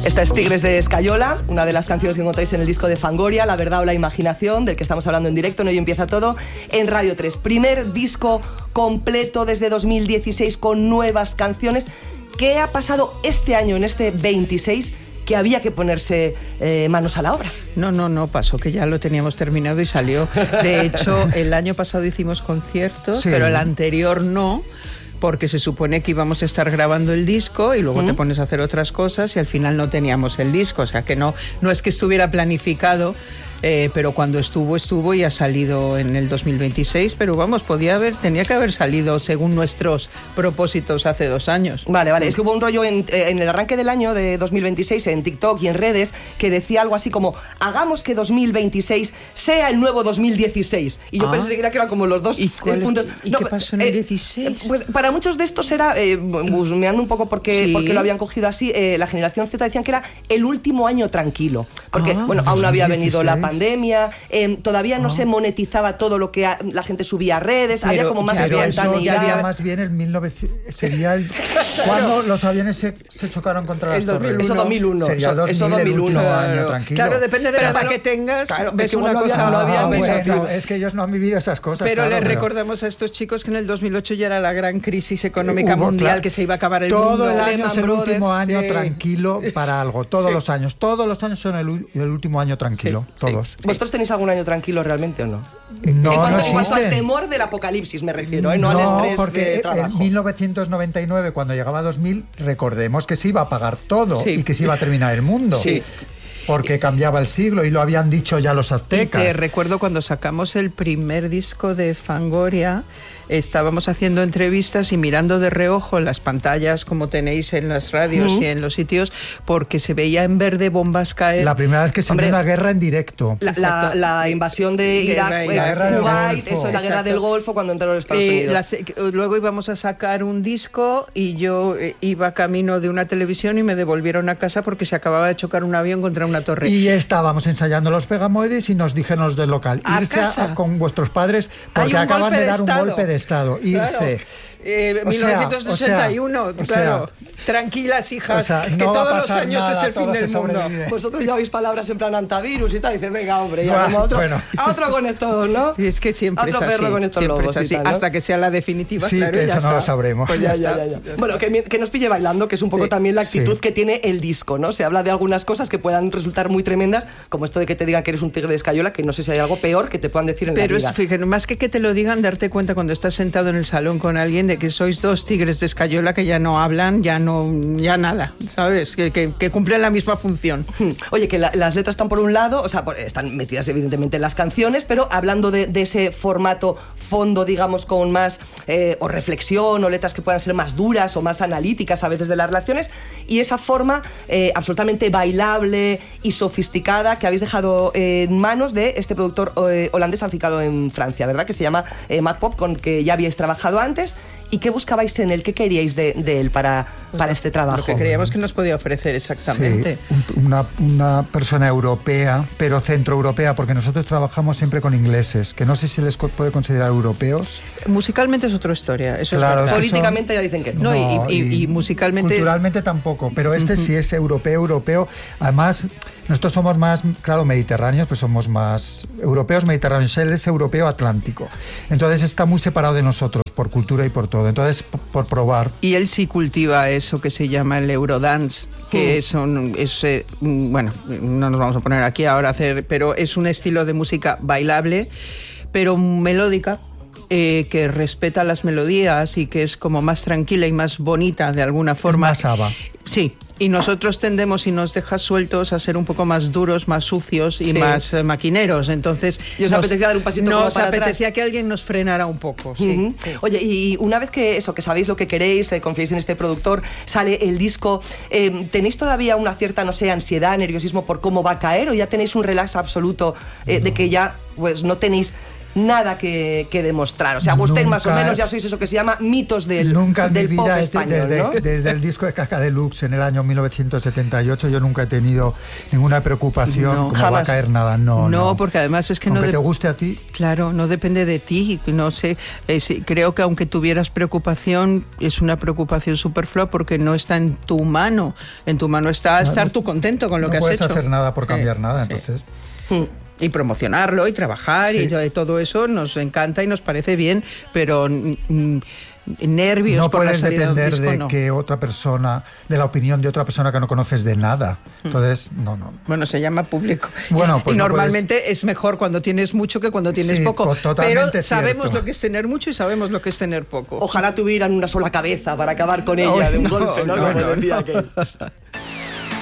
Esta es Tigres de Escayola, una de las canciones que encontráis en el disco de Fangoria, La verdad o la imaginación, del que estamos hablando en directo en Hoy Empieza Todo, en Radio 3. Primer disco completo desde 2016 con nuevas canciones. ¿Qué ha pasado este año, en este 26, que había que ponerse manos a la obra? No, pasó que ya lo teníamos terminado y salió. De hecho, el año pasado hicimos conciertos, sí, pero el anterior no, porque se supone que íbamos a estar grabando el disco y luego te pones a hacer otras cosas y al final no teníamos el disco, o sea que no es que estuviera planificado, pero cuando estuvo y ha salido en el 2026, pero vamos, tenía que haber salido según nuestros propósitos hace 2 años. Vale, es que hubo un rollo en el arranque del año de 2026 en TikTok y en redes que decía algo así como: hagamos que 2026 sea el nuevo 2016. Y yo pensé que eran como los dos puntos. ¿Y qué pasó en el 16? Pues para muchos de estos era, busmeando un poco porque lo habían cogido así, la generación Z decían que era el último año tranquilo. Porque, aún no había venido la pandemia, todavía no se monetizaba todo lo que la gente subía a redes, había como más espontaneidad. Ya había más bien el 1900, sería cuando los aviones se chocaron contra las torres. Eso 2001. Sería 2001, el último año tranquilo. Claro, depende de la edad que tengas, ves una cosa. Bueno, es que ellos no han vivido esas cosas. Pero les recordamos a estos chicos que en el 2008 ya era la gran crisis económica mundial, que se iba a acabar el mundo. Todo el año es el último año tranquilo para algo. Todos los años son el último año tranquilo. Todos. ¿Vosotros tenéis algún año tranquilo realmente o no? No, en cuanto al temor del apocalipsis me refiero, no al estrés porque de trabajo. En 1999, cuando llegaba 2000, recordemos que se iba a apagar todo y que se iba a terminar el mundo. Sí. Porque cambiaba el siglo y lo habían dicho ya los aztecas. Y te recuerdo cuando sacamos el primer disco de Fangoria, estábamos haciendo entrevistas y mirando de reojo las pantallas como tenéis en las radios y en los sitios, porque se veía en verde bombas caer. La primera vez que se vio una guerra en directo. La invasión de Irak, Kuwait, eso es la guerra del Golfo cuando entraron los Estados Unidos. Luego íbamos a sacar un disco y yo iba camino de una televisión y me devolvieron a casa porque se acababa de chocar un avión contra una torre. Y estábamos ensayando los Pegamoides y nos dijeron los del local: irse con vuestros padres porque acaban de dar un golpe de Estado. Irse. 1961, claro. Tranquilas, hijas, que todos los años es el fin del mundo. Vosotros ya oís palabras en plan antivirus y tal, y dices, venga, hombre, ya a otro con estos, ¿no? Y es que siempre es así, con estos lobos es así, tal, ¿no? Hasta que sea la definitiva, sí, claro, que ya eso está. no lo sabremos. Pues ya. Bueno, que nos pille bailando, que es un poco también la actitud que tiene el disco, ¿no? Se habla de algunas cosas que puedan resultar muy tremendas, como esto de que te digan que eres un tigre de Escayola, que no sé si hay algo peor que te puedan decir en la vida. Pero fíjate, más que te lo digan, darte cuenta cuando estás sentado en el salón con alguien de que sois 2 tigres de Escayola que ya no hablan, ya nada, ¿sabes? Que cumplen la misma función. Oye, que las letras están por un lado, o sea, están metidas evidentemente en las canciones, pero hablando de ese formato fondo, digamos, con más o reflexión o letras que puedan ser más duras o más analíticas a veces de las relaciones, y esa forma absolutamente bailable y sofisticada que habéis dejado en manos de este productor holandés afincado en Francia, ¿verdad? Que se llama Mad Pop, con que ya habíais trabajado antes. ¿Y qué buscabais en él? ¿Qué queríais de él para este trabajo? Lo que creíamos que nos podía ofrecer exactamente. Sí, una persona europea, pero centroeuropea, porque nosotros trabajamos siempre con ingleses, que no sé si se les puede considerar europeos. Musicalmente es otra historia, eso claro, es verdad. Políticamente ya dicen que no. Y musicalmente... Culturalmente tampoco, pero sí es europeo. Además, nosotros somos más, claro, mediterráneos, pues somos más europeos mediterráneos. Él es europeo atlántico. Entonces está muy separado de nosotros por cultura y por todo. Entonces, por probar. Y él sí cultiva eso que se llama el Eurodance, que bueno, no nos vamos a poner aquí ahora a hacer, pero es un estilo de música bailable, pero melódica, que respeta las melodías y que es como más tranquila y más bonita de alguna forma. Es más ABBA. Sí, y nosotros tendemos, si nos dejas sueltos, a ser un poco más duros, más sucios y más maquineros. Entonces, y os apetecía dar un pasito nos para apetecía atrás. Que alguien nos frenara un poco. Sí. Sí. Oye, y una vez que sabéis lo que queréis, confiáis en este productor, sale el disco, ¿tenéis todavía una cierta, no sé, ansiedad, nerviosismo por cómo va a caer, o ya tenéis un relax absoluto de que ya pues no tenéis nada que demostrar. O sea, Agustín, más o menos, ya sois eso que se llama mitos del pop español, ¿no? Desde el disco de Caja Deluxe en el año 1978, yo nunca he tenido ninguna preocupación como jamás. va a caer nada. No, porque además es que aunque te guste a ti. Claro, no depende de ti. No sé, creo que aunque tuvieras preocupación, es una preocupación superflua porque no está en tu mano. En tu mano está estar tú contento con lo que has hecho. No puedes hacer nada por cambiar nada, entonces... Y promocionarlo y trabajar y todo eso nos encanta y nos parece bien, pero nervios no por la puedes salida depender de un disco, de que otra persona, de la opinión de otra persona que no conoces de nada. Entonces, no. Bueno, se llama público. Bueno, pues y no normalmente es mejor cuando tienes mucho que cuando tienes poco. Pues pero sabemos cierto. lo que es tener mucho y sabemos lo que es tener poco. Ojalá tuvieran una sola cabeza para acabar con ella de un golpe, ¿no? No.